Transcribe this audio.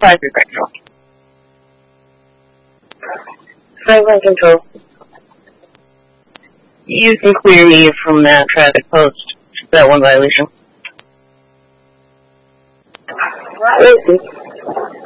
Traffic control. Traffic control. You can clear me from that traffic post. That one violation. Listen.